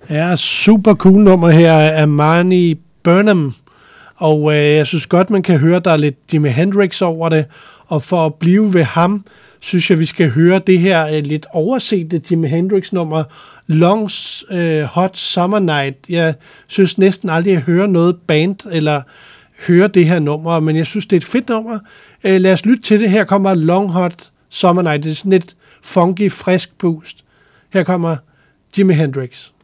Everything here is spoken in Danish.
Ja, super cool nummer her af Marnie Burnham. Og jeg synes godt, man kan høre, der er lidt Jimi Hendrix over det. Og for at blive ved ham, synes jeg, vi skal høre det her lidt oversete Jimi Hendrix-nummer, Long Hot Summer Night. Jeg synes næsten aldrig, at jeg hører noget band eller hører det her nummer, men jeg synes, det er et fedt nummer. Lad os lytte til det. Her kommer Long Hot Summer Night. Det er sådan lidt funky, frisk boost. Her kommer Jimi Hendrix.